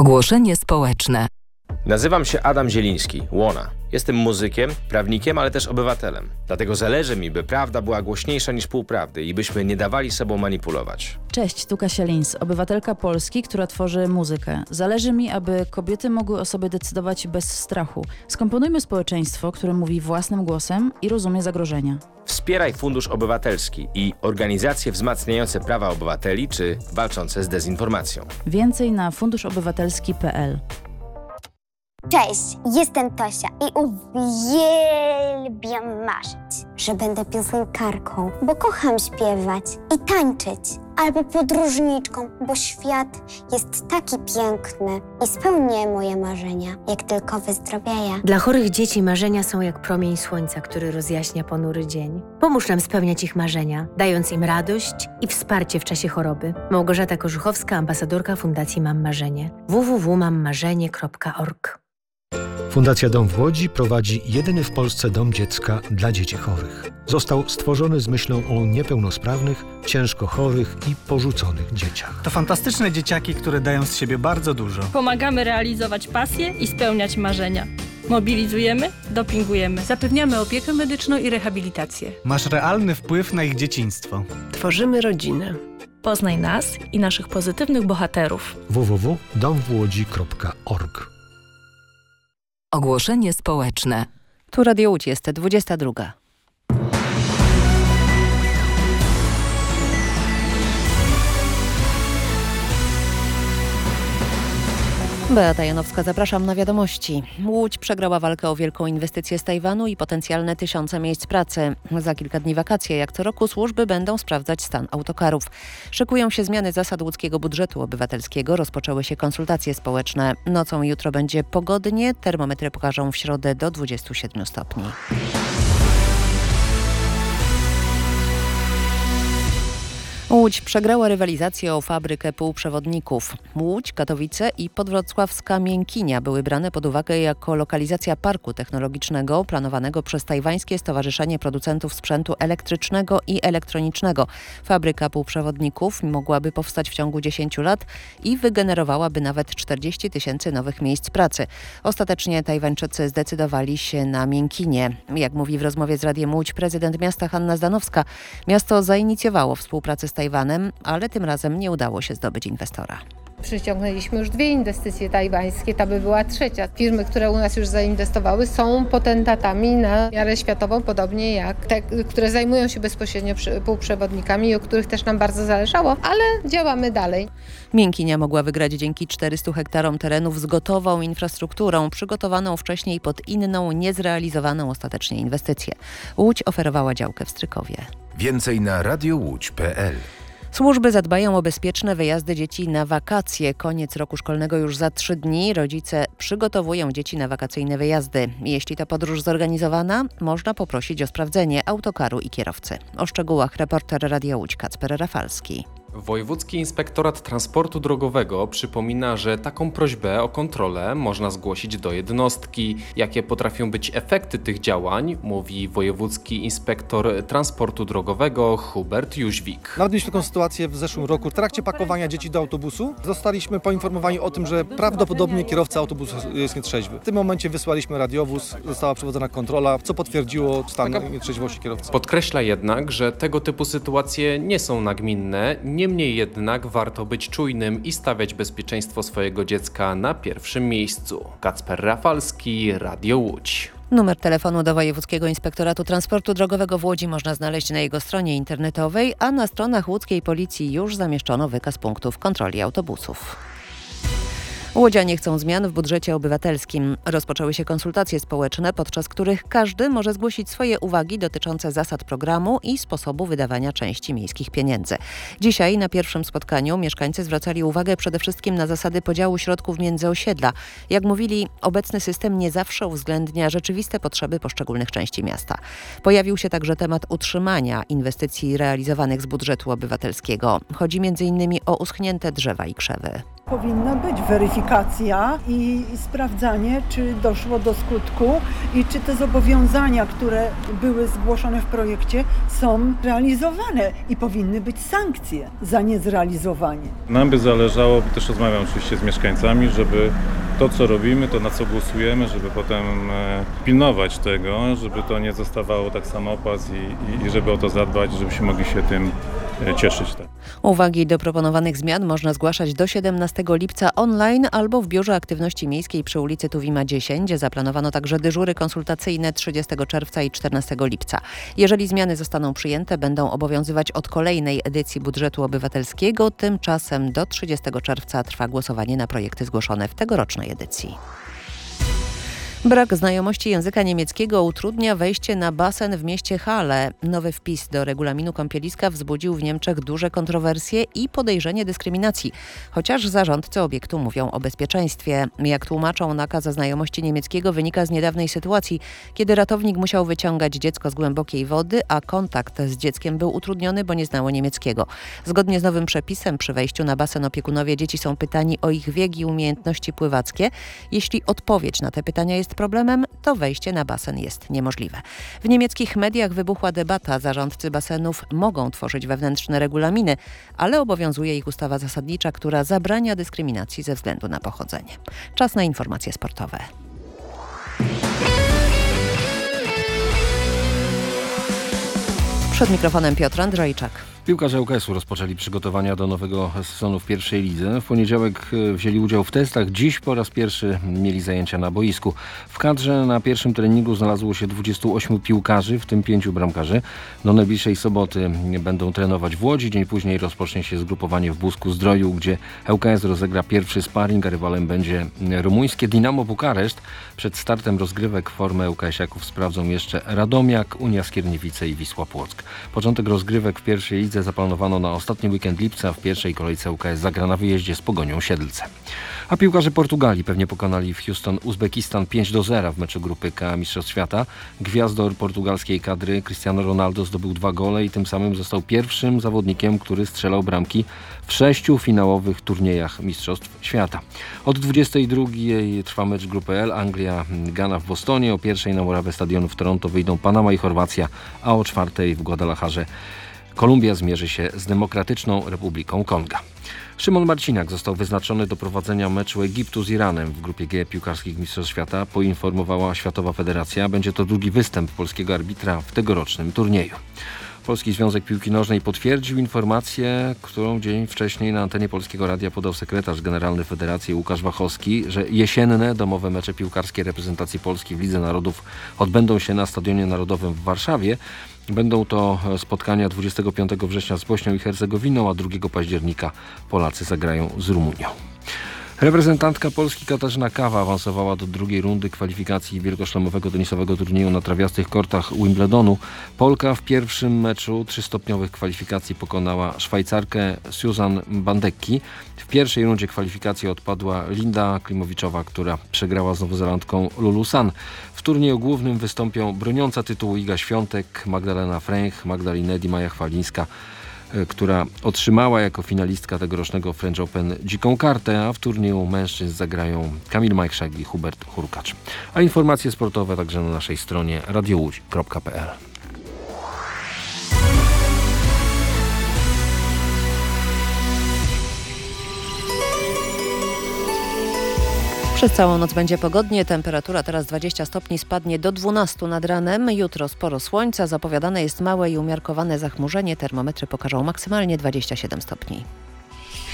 Ogłoszenie społeczne. Nazywam się Adam Zieliński, Łona. Jestem muzykiem, prawnikiem, ale też obywatelem. Dlatego zależy mi, by prawda była głośniejsza niż półprawdy i byśmy nie dawali sobą manipulować. Cześć, tu Kasia Lins, obywatelka Polski, która tworzy muzykę. Zależy mi, aby kobiety mogły o sobie decydować bez strachu. Skomponujmy społeczeństwo, które mówi własnym głosem i rozumie zagrożenia. Wspieraj Fundusz Obywatelski i organizacje wzmacniające prawa obywateli czy walczące z dezinformacją. Więcej na funduszobywatelski.pl. Cześć, jestem Tosia i uwielbiam marzyć, że będę piosenkarką, bo kocham śpiewać i tańczyć, albo podróżniczką, bo świat jest taki piękny i spełnię moje marzenia, jak tylko wyzdrowieję. Dla chorych dzieci marzenia są jak promień słońca, który rozjaśnia ponury dzień. Pomóż nam spełniać ich marzenia, dając im radość i wsparcie w czasie choroby. Małgorzata Korzuchowska, ambasadorka Fundacji Mam Marzenie. www.mammarzenie.org. Fundacja Dom w Łodzi prowadzi jedyny w Polsce dom dziecka dla dzieci chorych. Został stworzony z myślą o niepełnosprawnych, ciężko chorych i porzuconych dzieciach. To fantastyczne dzieciaki, które dają z siebie bardzo dużo. Pomagamy realizować pasje i spełniać marzenia. Mobilizujemy, dopingujemy. Zapewniamy opiekę medyczną i rehabilitację. Masz realny wpływ na ich dzieciństwo. Tworzymy rodzinę. Poznaj nas i naszych pozytywnych bohaterów. www.domwłodzi.org. Ogłoszenie społeczne. Tu Radio Łódź, jest 22. Beata Janowska, zapraszam na wiadomości. Łódź przegrała walkę o wielką inwestycję z Tajwanu i potencjalne tysiące miejsc pracy. Za kilka dni wakacje, jak co roku, służby będą sprawdzać stan autokarów. Szykują się zmiany zasad łódzkiego budżetu obywatelskiego. Rozpoczęły się konsultacje społeczne. Nocą jutro będzie pogodnie. Termometry pokażą w środę do 27 stopni. Łódź przegrała rywalizację o fabrykę półprzewodników. Łódź, Katowice i podwrocławska Miękinia były brane pod uwagę jako lokalizacja parku technologicznego planowanego przez Tajwańskie Stowarzyszenie Producentów Sprzętu Elektrycznego i Elektronicznego. Fabryka półprzewodników mogłaby powstać w ciągu 10 lat i wygenerowałaby nawet 40 000 nowych miejsc pracy. Ostatecznie Tajwańczycy zdecydowali się na Miękinię. Jak mówi w rozmowie z Radiem Łódź prezydent miasta Hanna Zdanowska, miasto zainicjowało współpracę z Tajwanem, ale tym razem nie udało się zdobyć inwestora. Przyciągnęliśmy już 2 inwestycje tajwańskie, ta by była trzecia. Firmy, które u nas już zainwestowały, są potentatami na miarę światową, podobnie jak te, które zajmują się bezpośrednio półprzewodnikami i o których też nam bardzo zależało, ale działamy dalej. Miękinia mogła wygrać dzięki 400 hektarom terenów z gotową infrastrukturą, przygotowaną wcześniej pod inną, niezrealizowaną ostatecznie inwestycję. Łódź oferowała działkę w Strykowie. Więcej na radiołódź.pl. Służby zadbają o bezpieczne wyjazdy dzieci na wakacje. Koniec roku szkolnego już za 3 dni. Rodzice przygotowują dzieci na wakacyjne wyjazdy. Jeśli to podróż zorganizowana, można poprosić o sprawdzenie autokaru i kierowcy. O szczegółach reporter Radia Łódź Kacper Rafalski. Wojewódzki Inspektorat Transportu Drogowego przypomina, że taką prośbę o kontrolę można zgłosić do jednostki. Jakie potrafią być efekty tych działań, mówi wojewódzki inspektor transportu drogowego Hubert Jóźwik. Nawet mieliśmy taką sytuację w zeszłym roku. W trakcie pakowania dzieci do autobusu zostaliśmy poinformowani o tym, że prawdopodobnie kierowca autobusu jest nietrzeźwy. W tym momencie wysłaliśmy radiowóz, została przeprowadzona kontrola, co potwierdziło stan nietrzeźwości kierowcy. Podkreśla jednak, że tego typu sytuacje nie są nagminne. Niemniej jednak warto być czujnym i stawiać bezpieczeństwo swojego dziecka na pierwszym miejscu. Kacper Rafalski, Radio Łódź. Numer telefonu do Wojewódzkiego Inspektoratu Transportu Drogowego w Łodzi można znaleźć na jego stronie internetowej, a na stronach łódzkiej policji już zamieszczono wykaz punktów kontroli autobusów. Łodzianie chcą zmian w budżecie obywatelskim. Rozpoczęły się konsultacje społeczne, podczas których każdy może zgłosić swoje uwagi dotyczące zasad programu i sposobu wydawania części miejskich pieniędzy. Dzisiaj na pierwszym spotkaniu mieszkańcy zwracali uwagę przede wszystkim na zasady podziału środków między osiedla. Jak mówili, obecny system nie zawsze uwzględnia rzeczywiste potrzeby poszczególnych części miasta. Pojawił się także temat utrzymania inwestycji realizowanych z budżetu obywatelskiego. Chodzi m.in. o uschnięte drzewa i krzewy. Powinna być weryfikacja i sprawdzanie, czy doszło do skutku i czy te zobowiązania, które były zgłoszone w projekcie, są realizowane i powinny być sankcje za niezrealizowanie. Nam by zależało, też rozmawiam oczywiście z mieszkańcami, żeby to, co robimy, to na co głosujemy, żeby potem pilnować tego, żeby to nie zostawało tak samopas i żeby o to zadbać, żebyśmy mogli się tym cieszyć. Tak. Uwagi do proponowanych zmian można zgłaszać do 17 lipca online albo w Biurze Aktywności Miejskiej przy ulicy Tuwima 10. Zaplanowano także dyżury konsultacyjne 30 czerwca i 14 lipca. Jeżeli zmiany zostaną przyjęte, będą obowiązywać od kolejnej edycji budżetu obywatelskiego. Tymczasem do 30 czerwca trwa głosowanie na projekty zgłoszone w tegorocznej edycji. Brak znajomości języka niemieckiego utrudnia wejście na basen w mieście Halle. Nowy wpis do regulaminu kąpieliska wzbudził w Niemczech duże kontrowersje i podejrzenie dyskryminacji, chociaż zarządcy obiektu mówią o bezpieczeństwie. Jak tłumaczą, nakaz znajomości niemieckiego wynika z niedawnej sytuacji, kiedy ratownik musiał wyciągać dziecko z głębokiej wody, a kontakt z dzieckiem był utrudniony, bo nie znało niemieckiego. Zgodnie z nowym przepisem przy wejściu na basen opiekunowie dzieci są pytani o ich wiek i umiejętności pływackie. Jeśli odpowiedź na te pytania jest problemem, to wejście na basen jest niemożliwe. W niemieckich mediach wybuchła debata. Zarządcy basenów mogą tworzyć wewnętrzne regulaminy, ale obowiązuje ich ustawa zasadnicza, która zabrania dyskryminacji ze względu na pochodzenie. Czas na informacje sportowe. Przed mikrofonem Piotr Andrzejczak. Piłkarze ŁKS-u rozpoczęli przygotowania do nowego sezonu w pierwszej lidze. W poniedziałek wzięli udział w testach. Dziś po raz pierwszy mieli zajęcia na boisku. W kadrze na pierwszym treningu znalazło się 28 piłkarzy, w tym 5 bramkarzy. Do najbliższej soboty będą trenować w Łodzi. Dzień później rozpocznie się zgrupowanie w Busku-Zdroju, gdzie ŁKS rozegra pierwszy sparring, a rywalem będzie rumuńskie Dinamo Bukareszt. Przed startem rozgrywek formę ŁKS-iaków sprawdzą jeszcze Radomiak, Unia Skierniewice i Wisła Płock. Początek rozgrywek w pierwszej lidze zaplanowano na ostatni weekend lipca. W pierwszej kolejce ŁKS zagra na wyjeździe z Pogonią Siedlce. A piłkarze Portugalii pewnie pokonali w Houston Uzbekistan 5-0 w meczu grupy K Mistrzostw Świata. Gwiazdor portugalskiej kadry Cristiano Ronaldo zdobył 2 gole i tym samym został pierwszym zawodnikiem, który strzelał bramki w 6 finałowych turniejach Mistrzostw Świata. Od 22:00 trwa mecz grupy L. Anglia, Gana w Bostonie. O 1:00 na murawę stadionu w Toronto wyjdą Panama i Chorwacja, a o 4:00 w Guadalajarze Kolumbia zmierzy się z Demokratyczną Republiką Konga. Szymon Marciniak został wyznaczony do prowadzenia meczu Egiptu z Iranem w grupie G piłkarskich Mistrzostw Świata, poinformowała Światowa Federacja. Będzie to drugi występ polskiego arbitra w tegorocznym turnieju. Polski Związek Piłki Nożnej potwierdził informację, którą dzień wcześniej na antenie Polskiego Radia podał sekretarz generalny Federacji Łukasz Wachowski, że jesienne domowe mecze piłkarskie reprezentacji Polski w Lidze Narodów odbędą się na Stadionie Narodowym w Warszawie. Będą to spotkania 25 września z Bośnią i Hercegowiną, a 2 października Polacy zagrają z Rumunią. Reprezentantka Polski Katarzyna Kawa awansowała do drugiej rundy kwalifikacji wielkoszlemowego tenisowego turnieju na trawiastych kortach Wimbledonu. Polka w pierwszym meczu 3-stopniowych kwalifikacji pokonała Szwajcarkę Susan Bandecki. W pierwszej rundzie kwalifikacji odpadła Linda Klimowiczowa, która przegrała z Nowozelandką Lulu San. W turnieju głównym wystąpią broniąca tytułu Iga Świątek, Magdalena Fręch, Magdalena Eddy, Maja Chwalińska, która otrzymała jako finalistka tegorocznego French Open dziką kartę, a w turnieju mężczyzn zagrają Kamil Majchrzak i Hubert Hurkacz. A informacje sportowe także na naszej stronie radiołódź.pl. Przez całą noc będzie pogodnie, temperatura teraz 20 stopni, spadnie do 12 nad ranem. Jutro sporo słońca, zapowiadane jest małe i umiarkowane zachmurzenie, termometry pokażą maksymalnie 27 stopni.